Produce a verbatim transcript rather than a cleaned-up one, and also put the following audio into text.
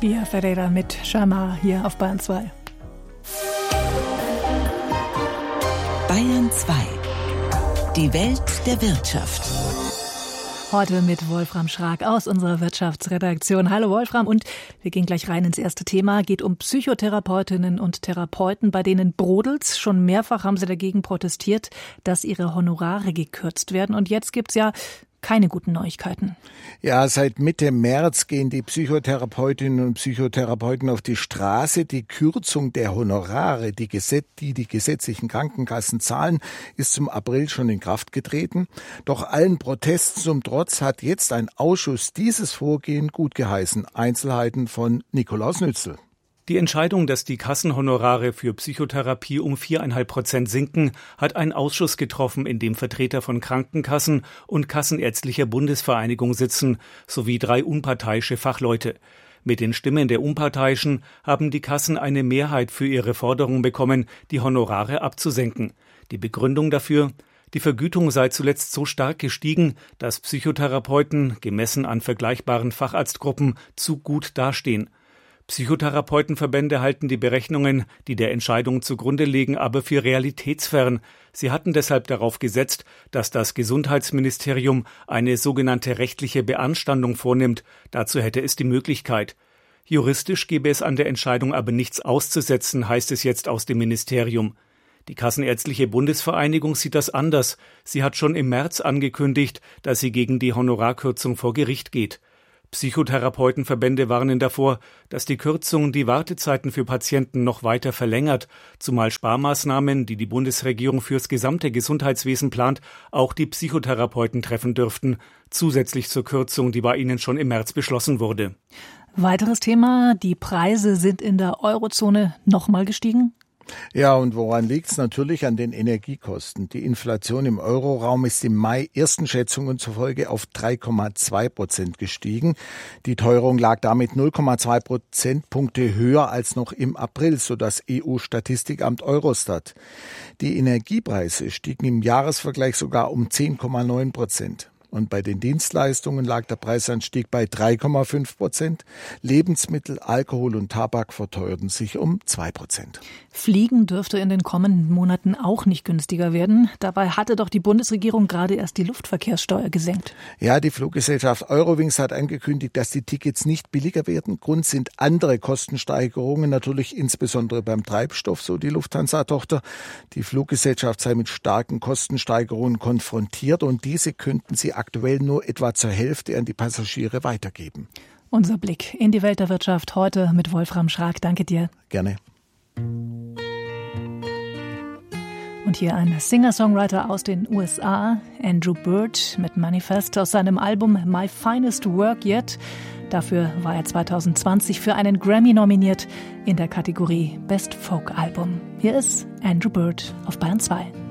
Bia Ferreira mit Shamar hier auf Bayern zwei. Bayern zwei. Die Welt der Wirtschaft. Heute mit Wolfram Schrag aus unserer Wirtschaftsredaktion. Hallo Wolfram, und wir gehen gleich rein ins erste Thema. Geht um Psychotherapeutinnen und Therapeuten, bei denen brodelt's. Schon mehrfach haben sie dagegen protestiert, dass ihre Honorare gekürzt werden. Und jetzt gibt's ja keine guten Neuigkeiten. Ja, seit Mitte März gehen die Psychotherapeutinnen und Psychotherapeuten auf die Straße. Die Kürzung der Honorare, die, Gesetz, die die gesetzlichen Krankenkassen zahlen, ist zum April schon in Kraft getreten. Doch allen Protesten zum Trotz hat jetzt ein Ausschuss dieses Vorgehen gutgeheißen. Einzelheiten von Nikolaus Nützel. Die Entscheidung, dass die Kassenhonorare für Psychotherapie um vier Komma fünf Prozent sinken, hat ein Ausschuss getroffen, in dem Vertreter von Krankenkassen und Kassenärztlicher Bundesvereinigung sitzen, sowie drei unparteiische Fachleute. Mit den Stimmen der Unparteiischen haben die Kassen eine Mehrheit für ihre Forderung bekommen, die Honorare abzusenken. Die Begründung dafür: Die Vergütung sei zuletzt so stark gestiegen, dass Psychotherapeuten, gemessen an vergleichbaren Facharztgruppen, zu gut dastehen. Psychotherapeutenverbände halten die Berechnungen, die der Entscheidung zugrunde liegen, aber für realitätsfern. Sie hatten deshalb darauf gesetzt, dass das Gesundheitsministerium eine sogenannte rechtliche Beanstandung vornimmt. Dazu hätte es die Möglichkeit. Juristisch gäbe es an der Entscheidung aber nichts auszusetzen, heißt es jetzt aus dem Ministerium. Die Kassenärztliche Bundesvereinigung sieht das anders. Sie hat schon im März angekündigt, dass sie gegen die Honorarkürzung vor Gericht geht. Psychotherapeutenverbände warnen davor, dass die Kürzung die Wartezeiten für Patienten noch weiter verlängert, zumal Sparmaßnahmen, die die Bundesregierung fürs gesamte Gesundheitswesen plant, auch die Psychotherapeuten treffen dürften, zusätzlich zur Kürzung, die bei ihnen schon im März beschlossen wurde. Weiteres Thema: Die Preise sind in der Eurozone nochmal gestiegen. Ja, und woran liegt's? Natürlich an den Energiekosten. Die Inflation im Euroraum ist im Mai ersten Schätzungen zufolge auf drei Komma zwei Prozent gestiegen. Die Teuerung lag damit null Komma zwei Prozentpunkte höher als noch im April, so das E U-Statistikamt Eurostat. Die Energiepreise stiegen im Jahresvergleich sogar um zehn Komma neun Prozent. Und bei den Dienstleistungen lag der Preisanstieg bei drei Komma fünf Prozent. Lebensmittel, Alkohol und Tabak verteuerten sich um zwei Prozent. Fliegen dürfte in den kommenden Monaten auch nicht günstiger werden. Dabei hatte doch die Bundesregierung gerade erst die Luftverkehrssteuer gesenkt. Ja, die Fluggesellschaft Eurowings hat angekündigt, dass die Tickets nicht billiger werden. Grund sind andere Kostensteigerungen, natürlich insbesondere beim Treibstoff, so die Lufthansa-Tochter. Die Fluggesellschaft sei mit starken Kostensteigerungen konfrontiert und diese könnten sie aktuell nur etwa zur Hälfte an die Passagiere weitergeben. Unser Blick in die Welt der Wirtschaft heute mit Wolfram Schrag. Danke dir. Gerne. Und hier ein Singer-Songwriter aus den U S A, Andrew Bird mit Manifest aus seinem Album My Finest Work Yet. Dafür war er zwanzig zwanzig für einen Grammy nominiert in der Kategorie Best Folk Album. Hier ist Andrew Bird auf Bayern zwei.